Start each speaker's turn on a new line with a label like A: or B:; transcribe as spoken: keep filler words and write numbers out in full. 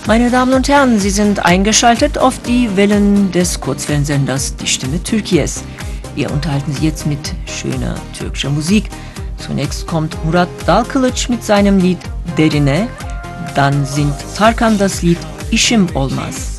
A: Meine Damen und Herren, Sie sind eingeschaltet auf die Wellen des Kurzwellensenders Die Stimme Türkiye's. Wir unterhalten Sie jetzt mit schöner türkischer Musik. Zunächst kommt Murat Dalkılıç mit seinem Lied Derine, dann singt Tarkan das Lied İşim Olmaz.